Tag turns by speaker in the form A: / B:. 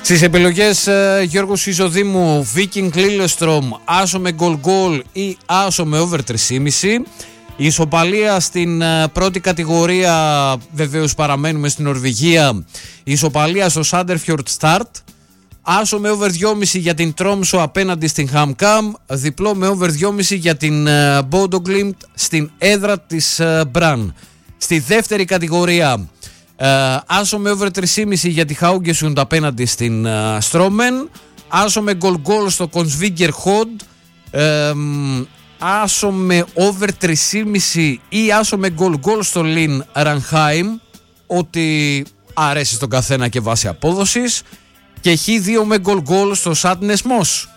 A: Στις επιλογές Γιώργου Σιζοδήμου, Viking Lillestrøm, άσο με γκολ ή άσο με over 3,5. Η ισοπαλία στην πρώτη κατηγορία, βεβαίως παραμένουμε στην Νορβηγία, η ισοπαλία στο Sandefjord Start. Άσο με over 2,5 για την Tromsø απέναντι στην HamKam. Διπλό με over 2,5 για την Bodo Glimt στην έδρα της Brann. Στη δεύτερη κατηγορία, άσο με over 3,5 για τη Haugesund απέναντι στην Strømmen. Άσο με γκολ στο Kongsvinger Hod. Άσο με over 3,5 ή άσο με γκολ στο Lyn Ranheim. Ό,τι αρέσει στον καθένα και βάση απόδοσης. Και Χ2 με γκολ στο Sadnes Moss.